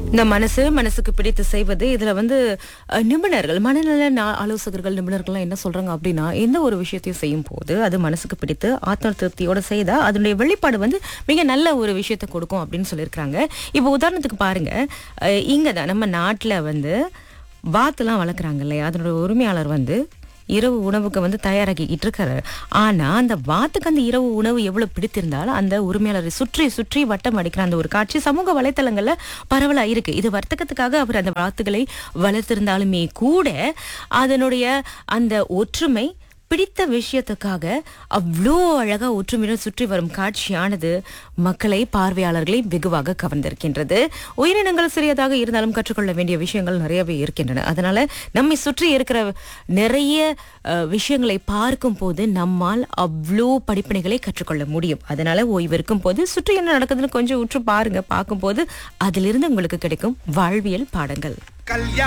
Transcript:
இந்த மனசுக்கு பிடித்து செய்வது இதுல வந்து நிபுணர்கள் மனநல ஆலோசகர்கள் நிபுணர்கள்லாம் என்ன சொல்றாங்க அப்படின்னா எந்த ஒரு விஷயத்தையும் செய்யும் போது அது மனசுக்கு பிடித்து ஆத்ம திருப்தியோட செய்தா அதனுடைய வெளிப்பாடு வந்து மிக நல்ல ஒரு விஷயத்தை கொடுக்கும் அப்படின்னு சொல்லியிருக்காங்க. இப்போ உதாரணத்துக்கு பாருங்க, இங்கதான் நம்ம நாட்டுல வந்து வாத்துலாம் வளர்க்குறாங்க இல்லையா, அதனோட உரிமையாளர் வந்து இரவு உணவுக்கு வந்து தயாராக்கிட்டு இருக்காரு. ஆனா அந்த வாத்துக்கு அந்த இரவு உணவு எவ்வளவு பிடித்திருந்தாலும் அந்த உரிமையாளரை சுற்றி சுற்றி வட்டம் அடிக்கிற அந்த ஒரு காட்சி சமூக வலைத்தளங்கள்ல பரவலா இருக்கு. இது வர்த்தகத்துக்காக அவர் அந்த வாத்துகளை வளர்த்திருந்தாலுமே கூட அதனுடைய அந்த ஒற்றுமை பிடித்த விஷயத்துக்காக அவ்வளோ அழகா ஒற்றுமையுடன் சுற்றி வரும் காட்சியானது மக்களை பார்வையாளர்களை வெகுவாக கவர்ந்திருக்கின்றது. உயிரினங்கள் சிறியதாக இருந்தாலும் கற்றுக்கொள்ள வேண்டிய விஷயங்கள் நிறையவே இருக்கின்றன. அதனால நம்மை சுற்றி இருக்கிற நிறைய விஷயங்களை பார்க்கும் போது நம்மால் அவ்வளோ படிப்பினைகளை கற்றுக்கொள்ள முடியும். அதனால ஓய்வு இருக்கும் போது சுற்றி என்ன நடக்குதுன்னு கொஞ்சம் உற்று பாருங்க. பார்க்கும்போது அதிலிருந்து உங்களுக்கு கிடைக்கும் வாழ்வியல் பாடங்கள்.